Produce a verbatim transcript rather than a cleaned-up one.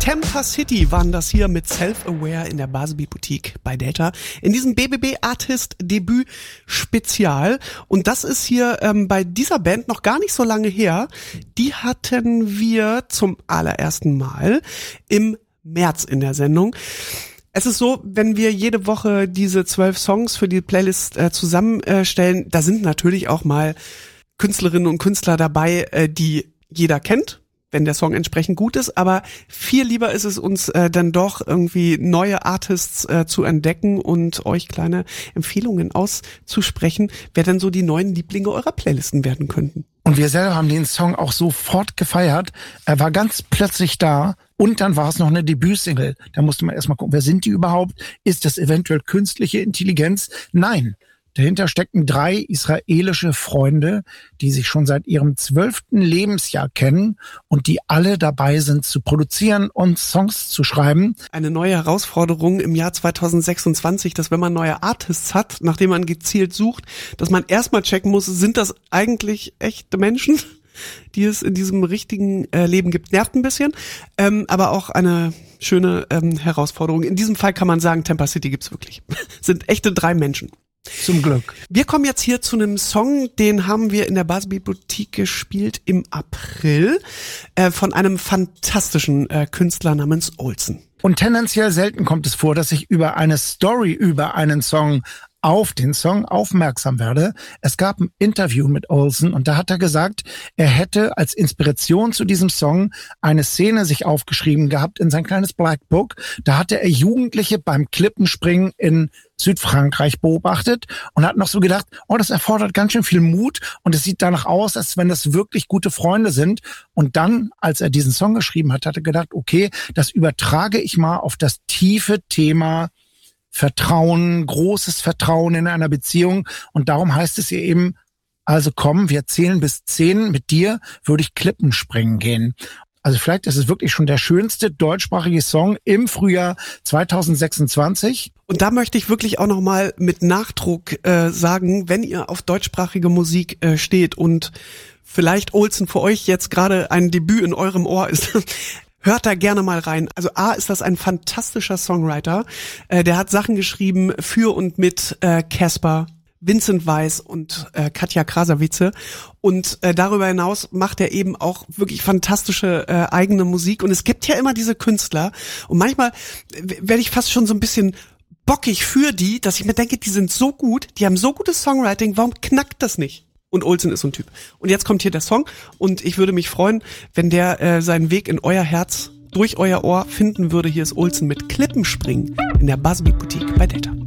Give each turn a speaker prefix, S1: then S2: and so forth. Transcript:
S1: Tampa City waren das hier mit Self-Aware in der Baselbeat Boutique bei Delta in diesem B B B Artist Debüt Spezial. Und das ist hier ähm, bei dieser Band noch gar nicht so lange her. Die hatten wir zum allerersten Mal im März in der Sendung. Es ist so, wenn wir jede Woche diese zwölf Songs für die Playlist äh, zusammenstellen, da sind natürlich auch mal Künstlerinnen und Künstler dabei, äh, die jeder kennt, wenn der Song entsprechend gut ist, aber viel lieber ist es uns äh, dann doch irgendwie neue Artists äh, zu entdecken und euch kleine Empfehlungen auszusprechen, wer denn so die neuen Lieblinge eurer Playlisten werden könnten.
S2: Und wir selber haben den Song auch sofort gefeiert. Er war ganz plötzlich da und dann war es noch eine Debütsingle. Da musste man erstmal gucken, wer sind die überhaupt? Ist das eventuell künstliche Intelligenz? Nein. Dahinter stecken drei israelische Freunde, die sich schon seit ihrem zwölften Lebensjahr kennen und die alle dabei sind zu produzieren und Songs zu schreiben.
S1: Eine neue Herausforderung im Jahr zwanzig sechsundzwanzig, dass wenn man neue Artists hat, nachdem man gezielt sucht, dass man erstmal checken muss, sind das eigentlich echte Menschen, die es in diesem richtigen äh, Leben gibt. Nervt ein bisschen, ähm, aber auch eine schöne ähm, Herausforderung. In diesem Fall kann man sagen, Tampa City gibt's wirklich. Sind echte drei Menschen.
S2: Zum Glück.
S1: Wir kommen jetzt hier zu einem Song, den haben wir in der Baselbeat Boutique gespielt im April äh, von einem fantastischen äh, Künstler namens Olsen.
S2: Und tendenziell selten kommt es vor, dass ich über eine Story über einen Song auf den Song aufmerksam werde. Es gab ein Interview mit Olsen und da hat er gesagt, er hätte als Inspiration zu diesem Song eine Szene sich aufgeschrieben gehabt in sein kleines Black Book. Da hatte er Jugendliche beim Klippenspringen in Südfrankreich beobachtet und hat noch so gedacht, oh, das erfordert ganz schön viel Mut und es sieht danach aus, als wenn das wirklich gute Freunde sind. Und dann, als er diesen Song geschrieben hat, hat er gedacht, okay, das übertrage ich mal auf das tiefe Thema Vertrauen, großes Vertrauen in einer Beziehung. Und darum heißt es hier eben, also komm, wir zählen bis zehn, mit dir würde ich Klippen springen gehen. Also vielleicht ist es wirklich schon der schönste deutschsprachige Song im Frühjahr zwanzig sechsundzwanzig.
S1: Und da möchte ich wirklich auch nochmal mit Nachdruck äh, sagen, wenn ihr auf deutschsprachige Musik äh, steht und vielleicht Olsen für euch jetzt gerade ein Debüt in eurem Ohr ist, hört da gerne mal rein. Also A, ist das ein fantastischer Songwriter. Äh, der hat Sachen geschrieben für und mit Casper, äh, Vincent Weiss und äh, Katja Krasavice. Und äh, darüber hinaus macht er eben auch wirklich fantastische äh, eigene Musik. Und es gibt ja immer diese Künstler. Und manchmal w- werde ich fast schon so ein bisschen bockig für die, dass ich mir denke, die sind so gut, die haben so gutes Songwriting, warum knackt das nicht? Und Olsen ist so ein Typ. Und jetzt kommt hier der Song und ich würde mich freuen, wenn der äh, seinen Weg in euer Herz, durch euer Ohr finden würde. Hier ist Olsen mit Klippenspringen in der Baselbeat Boutique bei Delta.